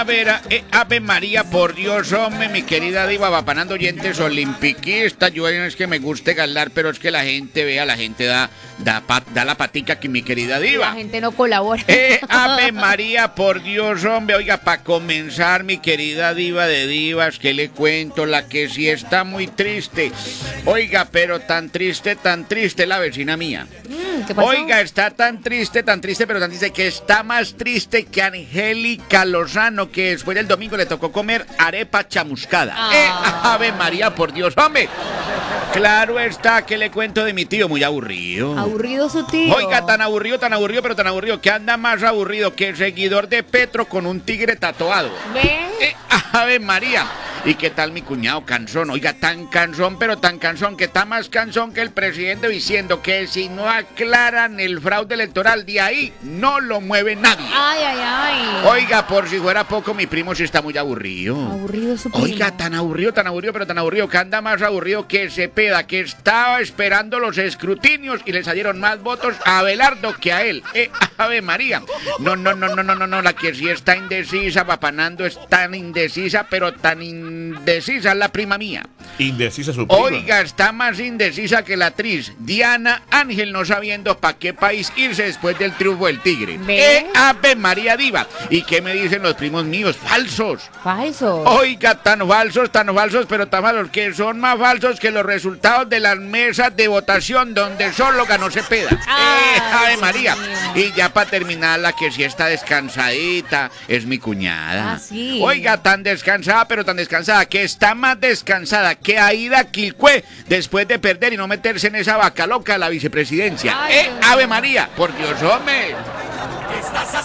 A ver, Ave María, por Dios, hombre, mi querida diva, vapanando oyentes olimpiquistas. Yo no es que me guste galar, pero es que la gente, vea, la gente da la patica aquí, mi querida diva. La gente no colabora. Ave María, por Dios, hombre, oiga, para comenzar, mi querida diva de divas, ¿qué le cuento? La que sí está muy triste. Oiga, pero tan triste, la vecina mía. ¿Qué pasó? Oiga, está tan triste, pero tan triste, que está más triste que Angélica Lozano, que después del domingo le tocó comer arepa chamuscada. Ave María, por Dios, hombre. Claro está, que le cuento de mi tío, muy aburrido. Aburrido su tío. Oiga, tan aburrido, pero tan aburrido, que anda más aburrido que el seguidor de Petro con un tigre tatuado. ¿Ve? Ave María. ¿Y qué tal mi cuñado cansón? Oiga, tan cansón, pero tan cansón, que está más cansón que el presidente diciendo que si no aclaran el fraude electoral, de ahí no lo mueve nadie. Ay. Oiga, por si fuera poco, mi primo sí está muy aburrido. Aburrido su primo. Oiga, tan aburrido, pero tan aburrido, que anda más aburrido que Cepeda, que estaba esperando los escrutinios y le salieron más votos a Abelardo que a él. Ave María. No, la que sí está indecisa, Papanando es tan indecisa, pero tan indecisa es la prima mía. Indecisa su prima. Oiga, está más indecisa que la actriz Diana Ángel, no sabiendo para qué país irse después del triunfo del tigre. Ave María diva. ¿Y qué me dicen los primos míos? Falsos. Falsos. Oiga, tan falsos, pero tan falsos, que son más falsos que los resultados de las mesas de votación donde solo ganó Cepeda. Ave María. Y ya para terminar, la que sí está descansadita es mi cuñada. Sí. Oiga, tan descansada, pero tan descansada, que está más descansada que Aida Quilcué después de perder y no meterse en esa vaca loca de la vicepresidencia. Ave María, por Dios, hombre.